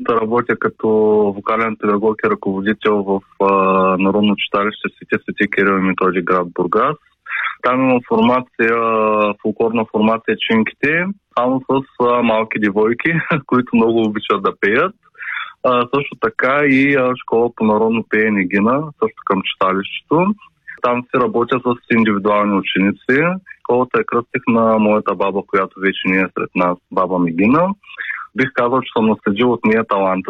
момента работя като вокален педагог и ръководител в Народно читалище Свети Кирил и Методий, град Бургас. Там имам фолклорна формация Чинките, само с малки девойки, които много обичат да пеят. Също така и школа по народно пеене Гина, също към читалището. Там се работя с индивидуални ученици. Школата е кръстих на моята баба, която вече не е сред нас, баба Мигина. Бих казал, че съм наследил от нея таланта